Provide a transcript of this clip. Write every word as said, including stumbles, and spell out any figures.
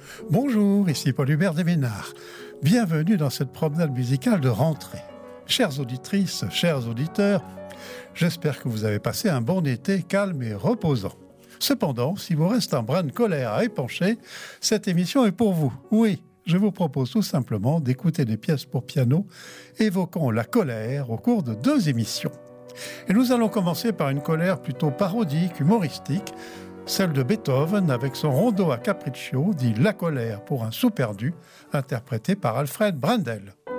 Bonjour, ici Paul-Hubert Desménard. Bienvenue dans cette promenade musicale de rentrée. Chères auditrices, chers auditeurs, j'espère que vous avez passé un bon été calme et reposant. Cependant, si vous reste un brin de colère à épancher, cette émission est pour vous. Oui, je vous propose tout simplement d'écouter des pièces pour piano évoquant la colère au cours de deux émissions. Et nous allons commencer par une colère plutôt parodique, humoristique, celle de Beethoven avec son rondo a capriccio, dit La colère pour un sou perdu, interprété par Alfred Brendel.